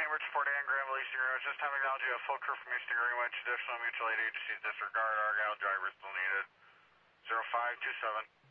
Cambridge, 40 on Granville Eastern Road. Just time acknowledge you have full crew from Eastern Greenway. Traditional mutual aid agencies disregard. Argyle driver still needed. 0527.